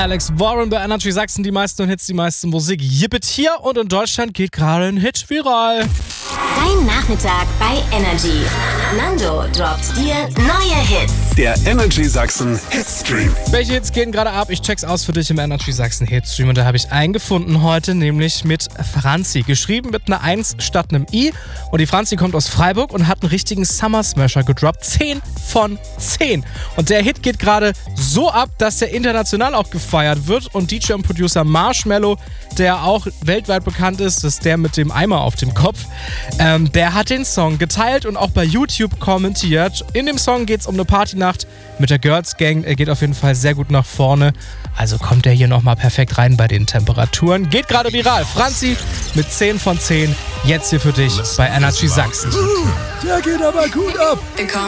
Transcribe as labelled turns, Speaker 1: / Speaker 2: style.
Speaker 1: Alex Warren bei Energy Sachsen. Die meisten Hits, die meiste Musik. Jippet hier und in Deutschland geht gerade ein Hit viral.
Speaker 2: Dein Nachmittag bei Energy. Nando droppt dir neue Hits.
Speaker 3: Der Energy Sachsen Hitstream.
Speaker 1: Welche Hits gehen gerade ab? Ich check's aus für dich im Energy Sachsen Hitstream. Und da habe ich einen gefunden heute, nämlich mit Franzi. Geschrieben mit einer 1 statt einem I. Und die Franzi kommt aus Freiburg und hat einen richtigen Summer Smasher gedroppt. 10 von 10. Und der Hit geht gerade so ab, dass der international auch gefeiert wird. Und DJ und Producer Marshmello, der auch weltweit bekannt ist, das ist der mit dem Eimer auf dem Kopf, der hat den Song geteilt und auch bei YouTube kommentiert. In dem Song geht es um eine Partynacht mit der Girls Gang. Er geht auf jeden Fall sehr gut nach vorne. Also kommt er hier nochmal perfekt rein bei den Temperaturen. Geht gerade viral. Franzi mit 10 von 10. Jetzt hier für dich bei Energy Sachsen.
Speaker 3: Der geht aber gut ab.